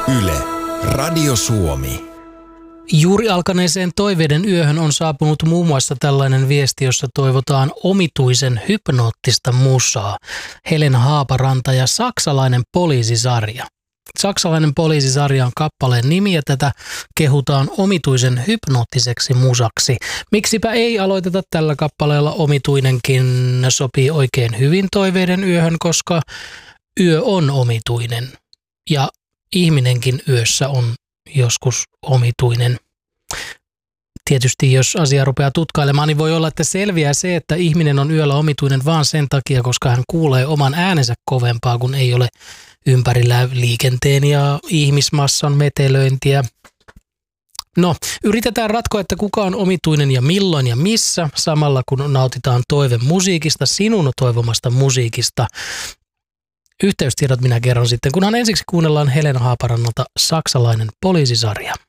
Yle, Radio Suomi. Juuri alkaneeseen toiveiden yöhön on saapunut muun muassa tällainen viesti, jossa toivotaan omituisen hypnoottista musaa. Helena Haaparanta ja Saksalainen poliisisarja. Saksalainen poliisisarja on kappaleen nimi ja tätä kehutaan omituisen hypnoottiseksi musaksi. Miksipä ei aloiteta tällä kappaleella, omituinenkin sopii oikein hyvin toiveiden yöhön, koska yö on omituinen ja ihminenkin yössä on joskus omituinen. Tietysti jos asia rupeaa tutkailemaan, niin voi olla, että selviää se, että ihminen on yöllä omituinen vaan sen takia, koska hän kuulee oman äänensä kovempaa, kun ei ole ympärillä liikenteen ja ihmismassan metelöintiä. No, yritetään ratkoa, että kuka on omituinen ja milloin ja missä, samalla kun nautitaan toivemusiikista, sinun toivomasta musiikista. Yhteystiedot minä kerron sitten, kunhan ensiksi kuunnellaan Helena Haaparannalta Saksalainen poliisisarja.